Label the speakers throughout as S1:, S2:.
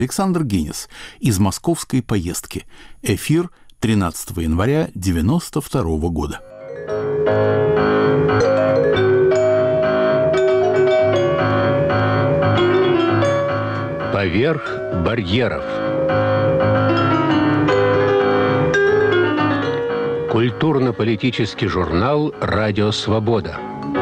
S1: Александр Гинис из московской поездки. Эфир 13 января 1992 года.
S2: Поверх барьеров. Культурно-политический журнал «Радио Свобода».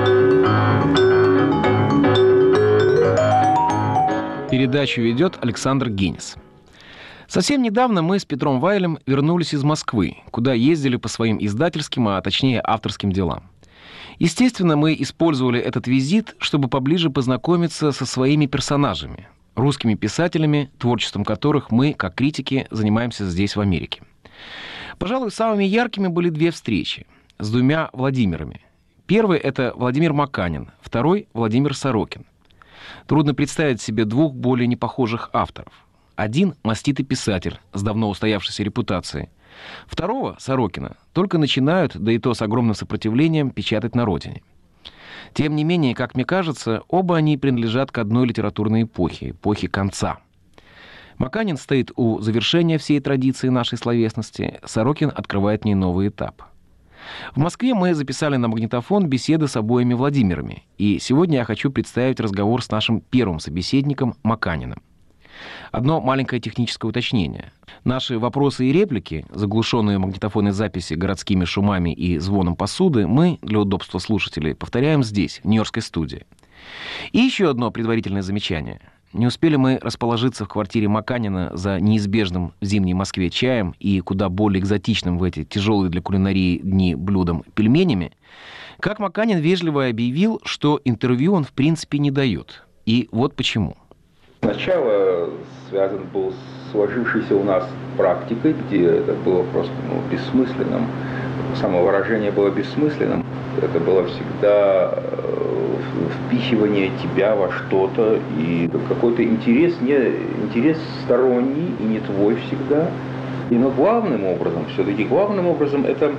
S3: Передачу ведет Александр Гинис. Совсем недавно мы с Петром Вайлем вернулись из Москвы, куда ездили по своим издательским, а точнее авторским делам. Естественно, мы использовали этот визит, чтобы поближе познакомиться со своими персонажами, русскими писателями, творчеством которых мы, как критики, занимаемся здесь, в Америке. Пожалуй, самыми яркими были две встречи с двумя Владимирами. Первый – это Владимир Маканин, второй – Владимир Сорокин. Трудно представить себе двух более непохожих авторов. Один – маститый писатель с давно устоявшейся репутацией. Второго, Сорокина, только начинают, да и то с огромным сопротивлением, печатать на родине. Тем не менее, как мне кажется, оба они принадлежат к одной литературной эпохе, эпохе конца. Маканин стоит у завершения всей традиции нашей словесности, Сорокин открывает в ней новый этап. В Москве мы записали на магнитофон беседы с обоими Владимирами, и сегодня я хочу представить разговор с нашим первым собеседником Маканиным. Одно маленькое техническое уточнение. Наши вопросы и реплики, заглушенные в магнитофонной записи городскими шумами и звоном посуды, мы, для удобства слушателей, повторяем здесь, в нью-йоркской студии. И еще одно предварительное замечание. Не успели мы расположиться в квартире Маканина за неизбежным в зимней Москве чаем и куда более экзотичным в эти тяжелые для кулинарии дни блюдом пельменями, как Маканин вежливо объявил, что интервью он в принципе не дает. И вот почему.
S4: Сначала связан был с сложившейся у нас практикой, где это было просто бессмысленным, самовыражение было бессмысленным. Это было всегда впихивание тебя во что-то, и какой-то интерес сторонний и не твой всегда. Но главным образом это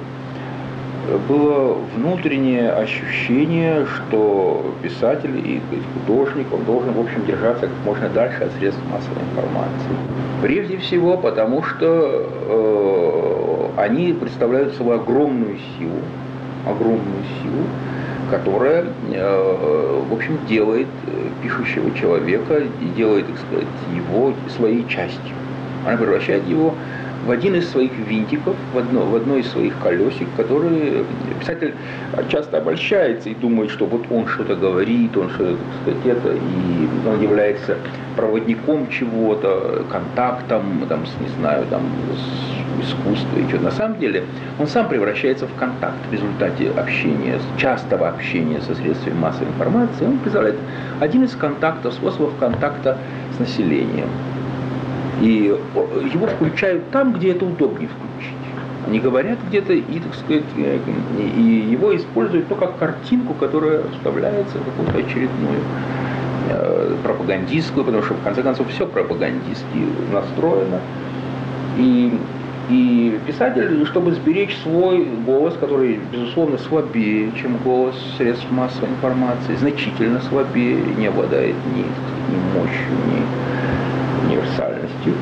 S4: было внутреннее ощущение, что писатель и художник, он должен, в общем, держаться как можно дальше от средств массовой информации. Прежде всего, потому что они представляют собой огромную силу, которая, в общем, делает пишущего человека и делает, так сказать, его своей частью. Она превращает его в один из своих винтиков, в одно из своих колесик, которые писатель часто обольщается и думает, что вот он что-то говорит, он что-то, так сказать, это, и он является проводником чего-то, контактом, там, с искусством и что-то. На самом деле он сам превращается в контакт в результате общения, частого общения со средствами массовой информации. Он представляет один из контактов, способов контакта с населением. И его включают там, где это удобнее включить. Они говорят где-то и, так сказать, и его используют только как картинку, которая вставляется в какую-то очередную пропагандистскую, потому что, в конце концов, все пропагандистски настроено. И писатель, чтобы сберечь свой голос, который, безусловно, слабее, чем голос средств массовой информации, значительно слабее, не обладает ни мощью, ни универсальностью,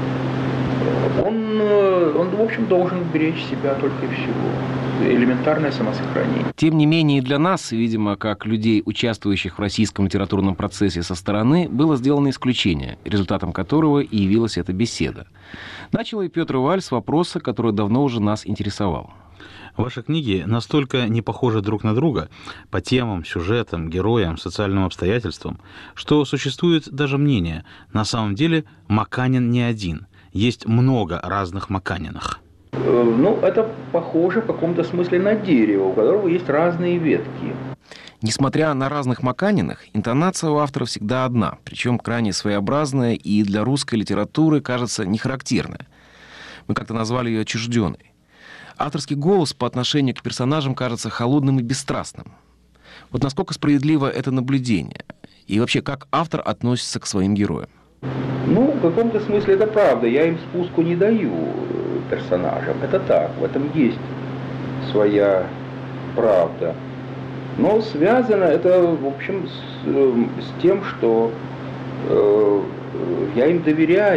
S4: он, в общем, должен беречь себя только и всего. Элементарное самосохранение.
S3: Тем не менее, для нас, видимо, как людей, участвующих в российском литературном процессе со стороны, было сделано исключение, результатом которого и явилась эта беседа. Начал и Петр Вайль с вопроса, который давно уже нас интересовал.
S5: Ваши книги настолько не похожи друг на друга по темам, сюжетам, героям, социальным обстоятельствам, что существует даже мнение, на самом деле Маканин не один, есть много разных Маканиных.
S4: Это похоже в каком-то смысле на дерево, у которого есть разные ветки.
S3: Несмотря на разных Маканиных, интонация у автора всегда одна, причем крайне своеобразная и для русской литературы, кажется, не характерная. Мы как-то назвали ее отчужденной. Авторский голос по отношению к персонажам кажется холодным и бесстрастным. Вот насколько справедливо это наблюдение? И вообще, как автор относится к своим героям?
S4: В каком-то смысле это правда. Я им спуску не даю персонажам. Это так, в этом есть своя правда. Но связано это, в общем, с тем, что я им доверяю.